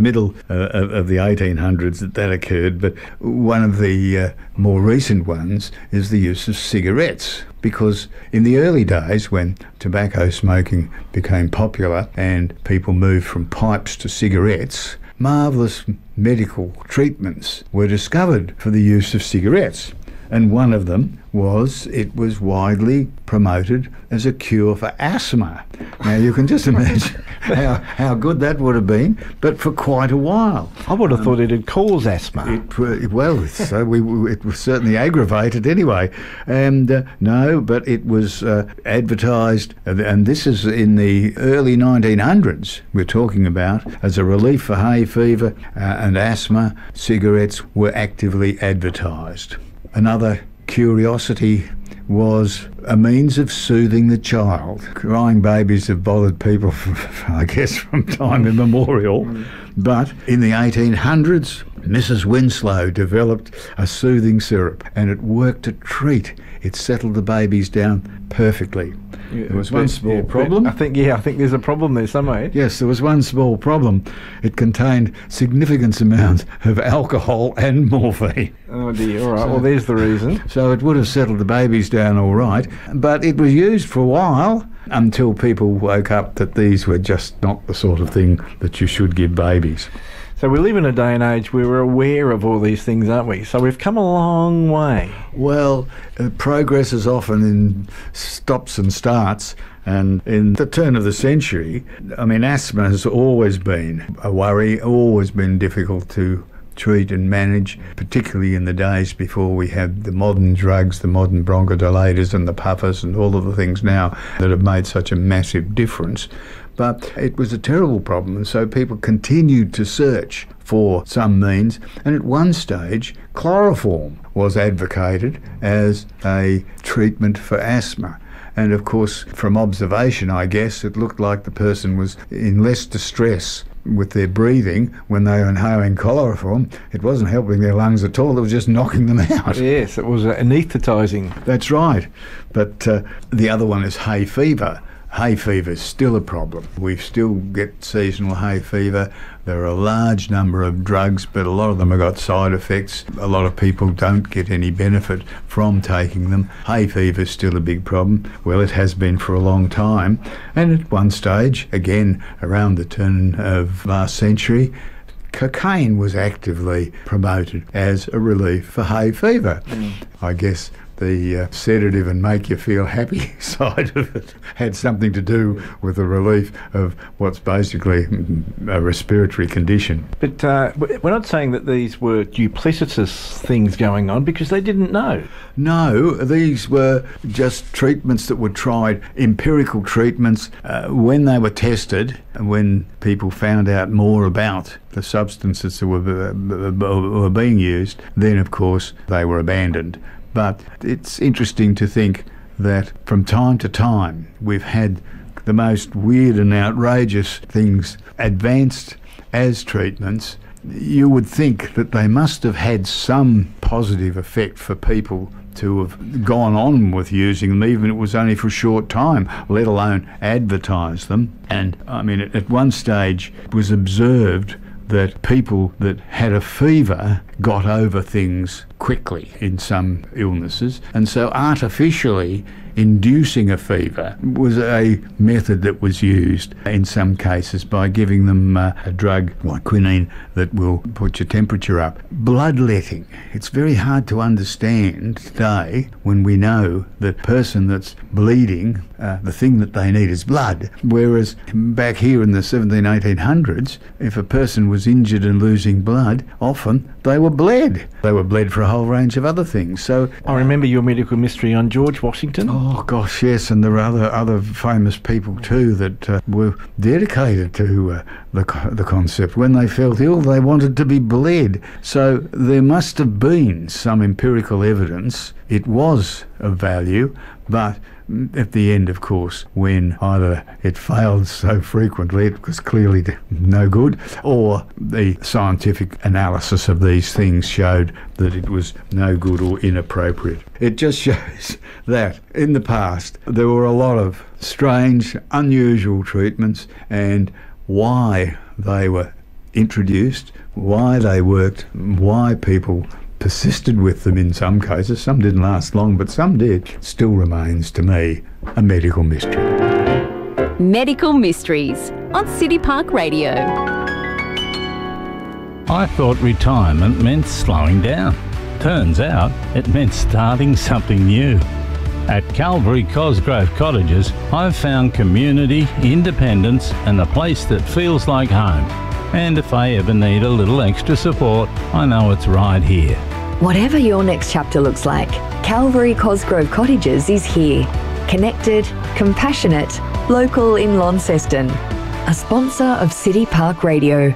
middle of the 1800s that occurred, but one of the more recent ones is the use of cigarettes. Because in the early days, when tobacco smoking became popular and people moved from pipes to cigarettes, marvellous medical treatments were discovered for the use of cigarettes. And one of them was, it was widely promoted as a cure for asthma. Now you can just imagine how good that would have been, but for quite a while. I would have thought it'd cause asthma. It was certainly aggravated anyway. And no, but it was advertised, and this is in the early 1900s we're talking about, as a relief for hay fever and asthma. Cigarettes were actively advertised. Another curiosity was a means of soothing the child. Crying babies have bothered people, I guess, from time immemorial. But in the 1800s, Mrs. Winslow developed a soothing syrup, and it worked a treat. It settled the babies down perfectly. There was one small problem. I think there's a problem there somewhere. Yes, there was one small problem. It contained significant amounts of alcohol and morphine. Oh dear, all right, well there's the reason. So it would have settled the babies down all right, but it was used for a while until people woke up that these were just not the sort of thing that you should give babies. So we live in a day and age where we're aware of all these things, aren't we? So we've come a long way. Well, progress is often in stops and starts. And in the turn of the century, I mean, asthma has always been a worry, always been difficult to treat and manage, particularly in the days before we had the modern drugs, the modern bronchodilators and the puffers and all of the things now that have made such a massive difference. But it was a terrible problem, and so people continued to search for some means, and at one stage chloroform was advocated as a treatment for asthma. And of course, from observation, I guess, it looked like the person was in less distress with their breathing when they were inhaling chloroform. It wasn't helping their lungs at all, it was just knocking them out. Yes, it was anaesthetising. That's right. But the other one is hay fever. Hay fever is still a problem. We still get seasonal hay fever. There are a large number of drugs, but a lot of them have got side effects. A lot of people don't get any benefit from taking them. Hay fever is still a big problem. Well, it has been for a long time. And at one stage, again, around the turn of last century, cocaine was actively promoted as a relief for hay fever. I guess the sedative and make you feel happy side of it had something to do with the relief of what's basically a respiratory condition. But we're not saying that these were duplicitous things going on, because they didn't know. No, these were just treatments that were tried, empirical treatments, when they were tested, and when people found out more about the substances that were being used, then of course they were abandoned. But it's interesting to think that from time to time we've had the most weird and outrageous things advanced as treatments. You would think that they must have had some positive effect for people to have gone on with using them, even if it was only for a short time, let alone advertise them. And I mean, at one stage it was observed that people that had a fever got over things quickly in some illnesses, and so artificially inducing a fever was a method that was used in some cases by giving them a drug like quinine that will put your temperature up. Bloodletting. It's very hard to understand today when we know that person that's bleeding, the thing that they need is blood. Whereas back here in the 1800s, if a person was injured and losing blood, often they were bled. They were bled for a whole range of other things. So I remember your medical mystery on George Washington. Oh gosh, yes, and there are other famous people too that were dedicated to the concept. When they felt ill, they wanted to be bled. So there must have been some empirical evidence. It was of value, but at the end, of course, when either it failed so frequently, it was clearly no good, or the scientific analysis of these things showed that it was no good or inappropriate. It just shows that in the past there were a lot of strange, unusual treatments, and why they were introduced, why they worked, why people persisted with them in some cases. Some didn't last long, but some did. Still remains to me a medical mystery. Medical Mysteries on City Park Radio. I thought retirement meant slowing down. Turns out it meant starting something new. At Calvary Cosgrove Cottages, I've found community, independence and a place that feels like home. And if I ever need a little extra support, I know it's right here. Whatever your next chapter looks like, Calvary Cosgrove Cottages is here. Connected, compassionate, local in Launceston. A sponsor of City Park Radio.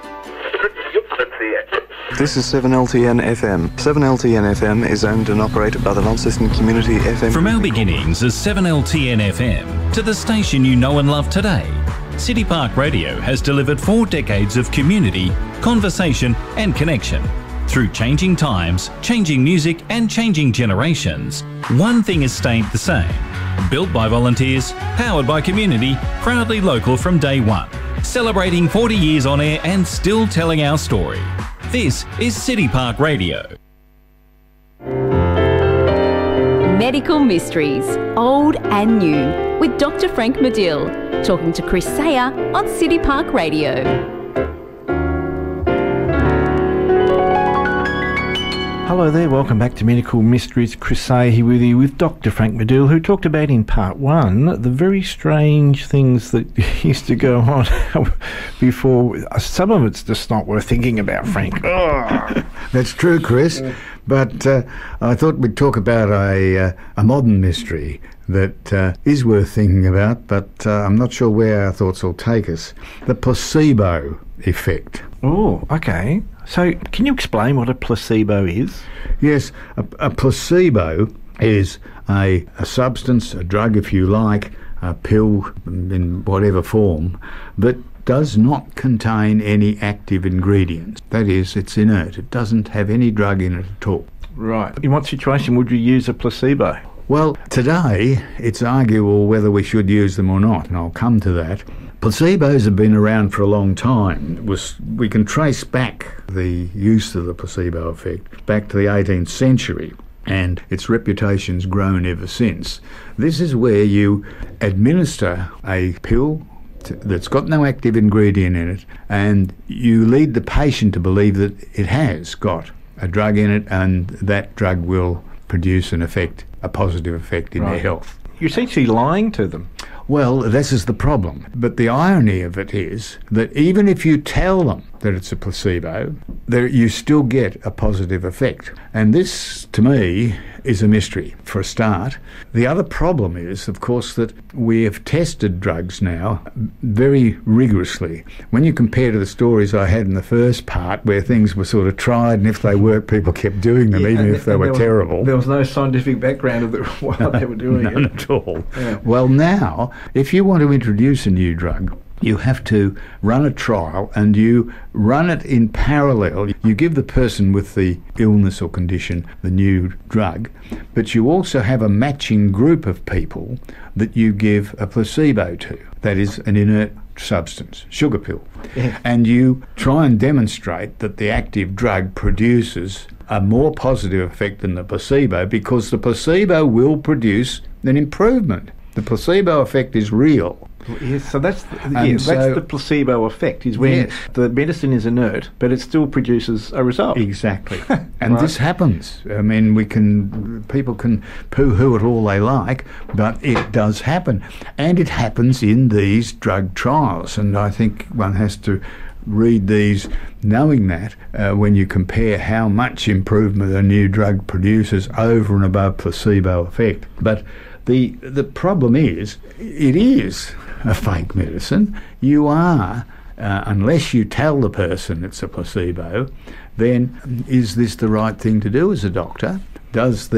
This is 7LTN FM. 7LTN FM is owned and operated by the Launceston Community FM. From our beginnings as 7LTN FM to the station you know and love today, City Park Radio has delivered 4 decades of community, conversation and connection. Through changing times, changing music and changing generations, one thing has stayed the same. Built by volunteers, powered by community, proudly local from day one. Celebrating 40 years on air and still telling our story. This is City Park Radio. Medical Mysteries, old and new, with Dr. Frank Medill, talking to Chris Sayer on City Park Radio. Hello there, welcome back to Medical Mysteries. Chris Sayer here with you with Dr. Frank Medill, who talked about in part 1 the very strange things that used to go on before. Some of it's just not worth thinking about, Frank. That's true, Chris. But I thought we'd talk about a modern mystery that is worth thinking about, but I'm not sure where our thoughts will take us. The placebo effect. Oh, okay. So can you explain what a placebo is? Yes, a placebo is a substance, a drug if you like, a pill in whatever form, that does not contain any active ingredients. That is, it's inert. It doesn't have any drug in it at all. Right. In what situation would you use a placebo? Well, today it's arguable whether we should use them or not, and I'll come to that. Placebos have been around for a long time. We can trace back the use of the placebo effect back to the 18th century, and its reputation's grown ever since. This is where you administer a pill that's got no active ingredient in it, and you lead the patient to believe that it has got a drug in it, and that drug will produce an effect, a positive effect in their health. You're essentially lying to them. Well, this is the problem. But the irony of it is that even if you tell them that it's a placebo, you still get a positive effect. And this, to me, is a mystery for a start. The other problem is, of course, that we have tested drugs now very rigorously. When you compare to the stories I had in the first part, where things were sort of tried, and if they worked, people kept doing them, even if they were terrible. There was no scientific background of what they were doing. None at all. Yeah. Well, now, if you want to introduce a new drug, you have to run a trial, and you run it in parallel. You give the person with the illness or condition the new drug, but you also have a matching group of people that you give a placebo to. That is an inert substance, sugar pill. Yeah. And you try and demonstrate that the active drug produces a more positive effect than the placebo, because the placebo will produce an improvement. The placebo effect is real. Yes, so that's the placebo effect, is when the medicine is inert, but it still produces a result. Exactly. And this happens. I mean, people can poo-hoo it all they like, but it does happen. And it happens in these drug trials. And I think one has to read these knowing that when you compare how much improvement a new drug produces over and above placebo effect. But the problem is, it is a fake medicine. You are, unless you tell the person it's a placebo, then is this the right thing to do as a doctor? Does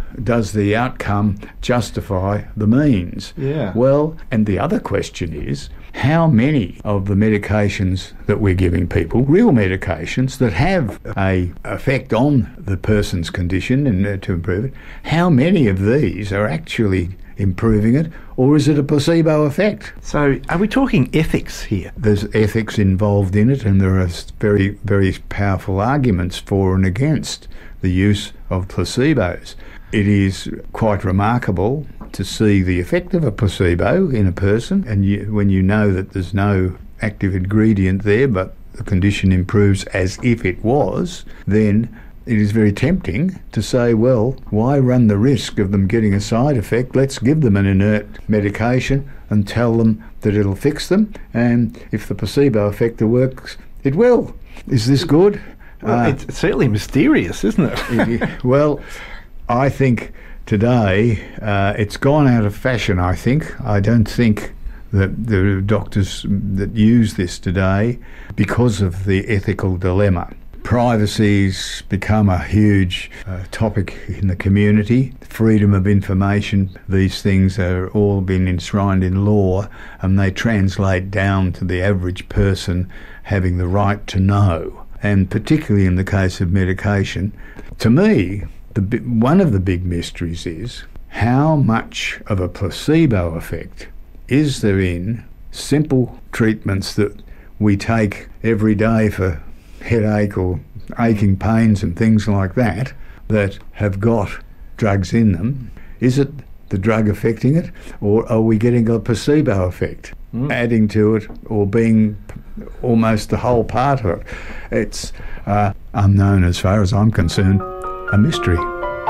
the outcome justify the means? Yeah. Well, and the other question is, how many of the medications that we're giving people, real medications that have a effect on the person's condition and to improve it, how many of these are actually improving it, or is it a placebo effect? So are we talking ethics here? There's ethics involved in it, and there are very, very powerful arguments for and against the use of placebos. It is quite remarkable to see the effect of a placebo in a person, and when you know that there's no active ingredient there, but the condition improves as if it was, then it is very tempting to say, well, why run the risk of them getting a side effect? Let's give them an inert medication and tell them that it'll fix them, and if the placebo effect works, it will. Is this good? Well, it's certainly mysterious, isn't it? Well, I think today it's gone out of fashion, I think. I don't think that the doctors that use this today, because of the ethical dilemma. Privacy's become a huge topic in the community. Freedom of information, these things are all been enshrined in law, and they translate down to the average person having the right to know. And particularly in the case of medication, to me, one of the big mysteries is how much of a placebo effect is there in simple treatments that we take every day for headache or aching pains and things like that, that have got drugs in them. Is it the drug affecting it, or are we getting a placebo effect adding to it, or being almost the whole part of it? It's unknown as far as I'm concerned, a mystery.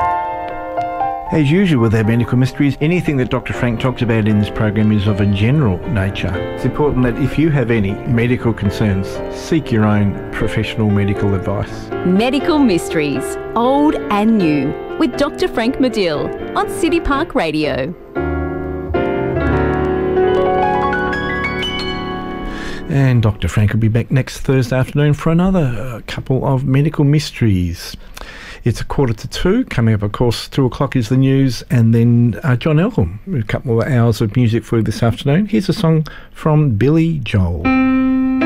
As usual with our medical mysteries, anything that Dr. Frank talks about in this program is of a general nature. It's important that if you have any medical concerns, seek your own professional medical advice. Medical Mysteries, Old and New, with Dr. Frank Medill on City Park Radio. And Dr. Frank will be back next Thursday afternoon for another couple of medical mysteries. It's 1:45. Coming up, of course, 2 o'clock is the news, and then John Elcom, a couple of hours of music for you this afternoon. Here's a song from Billy Joel.